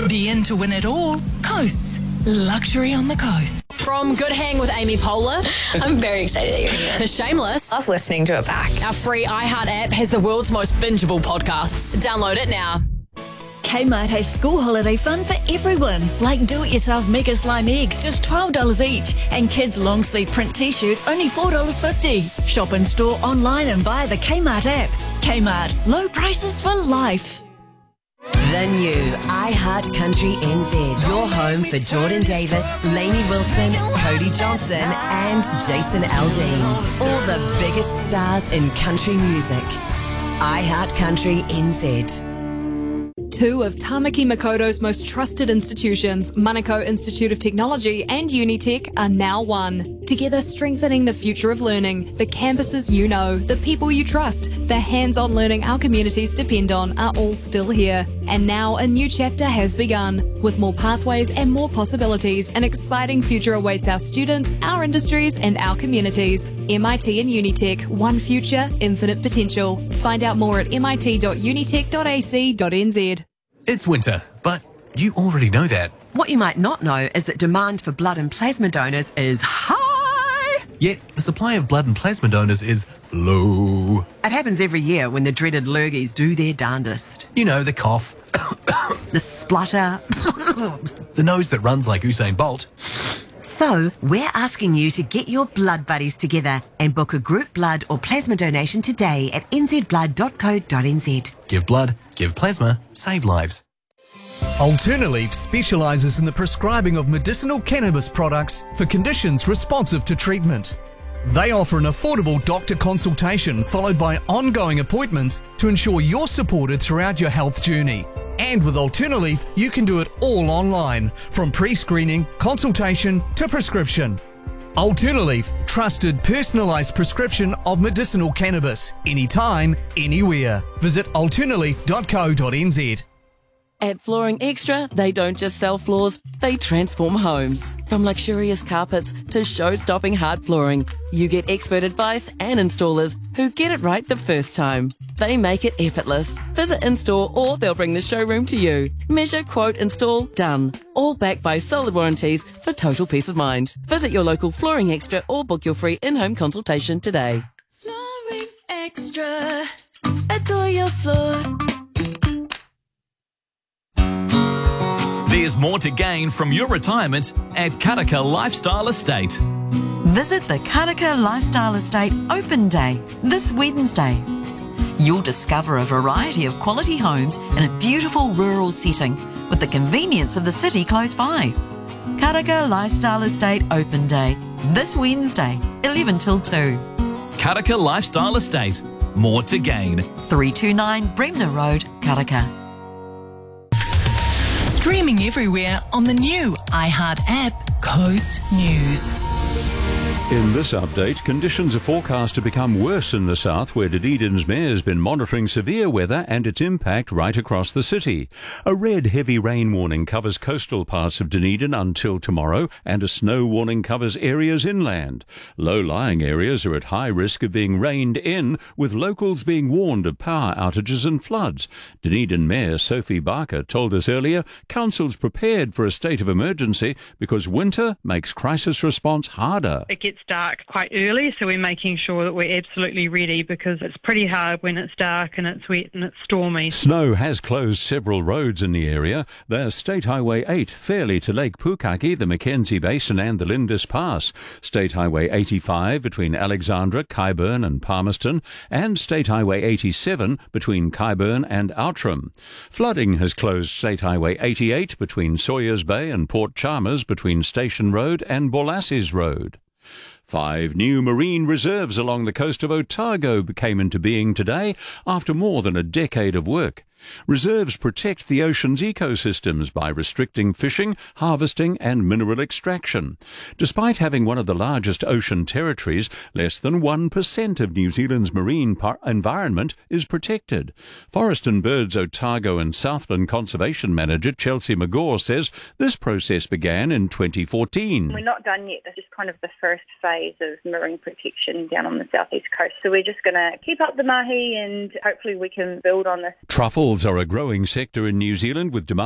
The inn to win it all. Coasts. Luxury on the coast. From Good Hang with Amy Poehler I'm very excited that you're here. to Shameless, Love listening to it back. our free iHeart app has the world's most bingeable podcasts. Download it now. Kmart has school holiday fun for everyone, like do-it-yourself Mega Slime eggs, just $12 each, and kids' long-sleeve print t-shirts, only $4.50. Shop in store, online and via the Kmart app. Kmart, low prices for life. The new iHeart Country NZ. Your home for Jordan Davis, Lainey Wilson, Cody Johnson and Jason Aldean. All the biggest stars in country music. iHeart Country NZ. Two of Tamaki Makoto's most trusted institutions, Manukau Institute of Technology and Unitec, are now one. Together strengthening the future of learning, the campuses you know, the people you trust, the hands-on learning our communities depend on are all still here. And now a new chapter has begun. With more pathways and more possibilities, an exciting future awaits our students, our industries and our communities. MIT and Unitec, one future, infinite potential. Find out more at mit.unitec.ac.nz. It's winter, but you already know that. What you might not know is that demand for blood and plasma donors is high. Yet the supply of blood and plasma donors is low. It happens every year when the dreaded lurgies do their darndest. You know, the cough, The splutter. the nose that runs like Usain Bolt. So, we're asking you to get your blood buddies together and book a group blood or plasma donation today at nzblood.co.nz. Give blood, give plasma, save lives. Alternaleaf specialises in the prescribing of medicinal cannabis products for conditions responsive to treatment. They offer an affordable doctor consultation followed by ongoing appointments to ensure you're supported throughout your health journey. And with Alternaleaf, you can do it all online, from pre-screening, consultation to prescription. Alternaleaf, trusted personalised prescription of medicinal cannabis, anytime, anywhere. Visit alternaleaf.co.nz. At Flooring Extra, they don't just sell floors, they transform homes. From luxurious carpets to show-stopping hard flooring, you get expert advice and installers who get it right the first time. They make it effortless. Visit in-store or they'll bring the showroom to you. Measure, quote, install, done. All backed by solid warranties for total peace of mind. Visit your local Flooring Extra or book your free in-home consultation today. Flooring Extra. Adore your floor. There's more to gain from your retirement at Karaka Lifestyle Estate. Visit the Karaka Lifestyle Estate Open Day this Wednesday. You'll discover a variety of quality homes in a beautiful rural setting with the convenience of the city close by. Karaka Lifestyle Estate Open Day this Wednesday, 11 till 2. Karaka Lifestyle Estate. More to gain. 329 Bremner Road, Karaka. Streaming everywhere on the new iHeart app, Coast News. In this update, conditions are forecast to become worse in the south, where Dunedin's mayor has been monitoring severe weather and its impact right across the city. A red heavy rain warning covers coastal parts of Dunedin until tomorrow, and a snow warning covers areas inland. Low-lying areas are at high risk of being rained in, with locals being warned of power outages and floods. Dunedin Mayor Sophie Barker told us earlier council's prepared for a state of emergency because winter makes crisis response harder. It gets dark quite early, so we're making sure that we're absolutely ready because it's pretty hard when it's dark and it's wet and it's stormy. Snow has closed several roads in the area. There's State Highway 8, Fairlie to Lake Pukaki, the Mackenzie Basin and the Lindis Pass, State Highway 85 between Alexandra, Kyburn and Palmerston, and State Highway 87 between Kyburn and Outram. Flooding has closed State Highway 88 between Sawyers Bay and Port Chalmers between Station Road and Borlassies Road. 5 new marine reserves along the coast of Otago came into being today after more than a decade of work. Reserves protect the ocean's ecosystems by restricting fishing, harvesting and mineral extraction. Despite having one of the largest ocean territories, less than 1% of New Zealand's marine environment is protected. Forest and Birds Otago and Southland Conservation Manager Chelsea McGaw says this process began in 2014. We're not done yet. This is kind of the first phase of marine protection down on the southeast coast. So we're just going to keep up the mahi and hopefully we can build on this. Truffles are a growing sector in New Zealand with demand